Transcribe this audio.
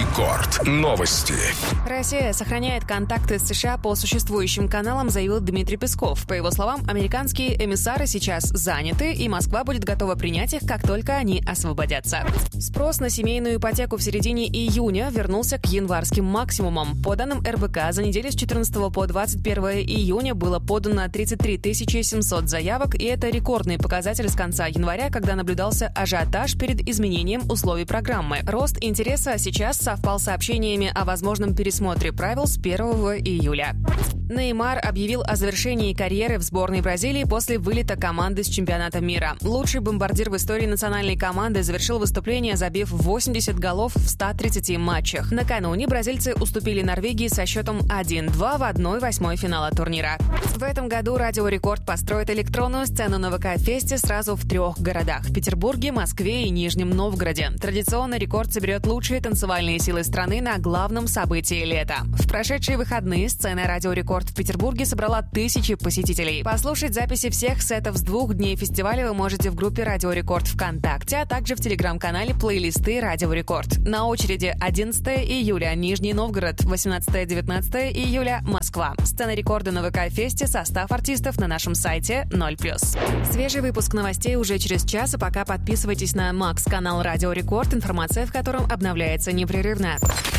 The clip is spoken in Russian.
Рекорд. Новости. Россия сохраняет контакты с США по существующим каналам, заявил Дмитрий Песков. По его словам, американские эмиссары сейчас заняты, и Москва будет готова принять их, как только они освободятся. Спрос на семейную ипотеку в середине июня вернулся к январским максимумам. По данным РБК, за неделю с 14 по 21 июня было подано 33 700 заявок, и это рекордный показатель с конца января, когда наблюдался ажиотаж перед изменением условий программы. Рост интереса сейчас совпал с сообщениями о возможном пересмотре правил с 1 июля. Неймар объявил о завершении карьеры в сборной Бразилии после вылета команды с чемпионата мира. Лучший бомбардир в истории национальной команды завершил выступление, забив 80 голов в 130 матчах. Накануне бразильцы уступили Норвегии со счетом 1-2 в 1/8 финала турнира. В этом году Радио Рекорд построит электронную сцену на ВК-фесте сразу в 3 городах – в Петербурге, Москве и Нижнем Новгороде. Традиционно Рекорд соберет лучшие танцевальные силы страны на главном событии лета. В прошедшие выходные сцена Радио Рекорд в Петербурге собрала тысячи посетителей. Послушать записи всех сетов с 2 дней фестиваля вы можете в группе Радио Рекорд ВКонтакте, а также в телеграм-канале плейлисты Радио Рекорд. На очереди 11 июля Нижний Новгород, 18-19 июля Москва. Сцена рекорда на ВК-фесте, состав артистов на нашем сайте 0+. Свежий выпуск новостей уже через час, а пока подписывайтесь на Макс-канал Радио Рекорд, информация в котором обновляется непрерывно.